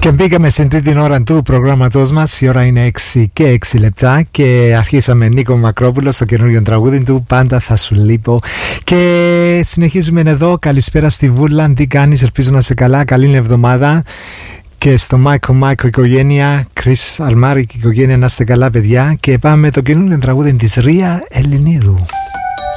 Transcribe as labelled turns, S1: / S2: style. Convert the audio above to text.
S1: Και μπήκαμε στην τρίτη ώρα του προγράμματός μας. Η ώρα είναι 6 και 6 λεπτά και αρχίσαμε Νίκο Μακρόπουλο στο καινούριο τραγούδι του «Πάντα θα σου λείπω». Και συνεχίζουμε εδώ. Καλησπέρα στη Βούλα, τι κάνεις, ελπίζω να είσαι καλά, καλή εβδομάδα. Και στο Μάικο οικογένεια, Κρίς Αλμάρη και οικογένεια, να είστε καλά παιδιά. Και πάμε το καινούριο τραγούδι της Ρία Ελληνίδου.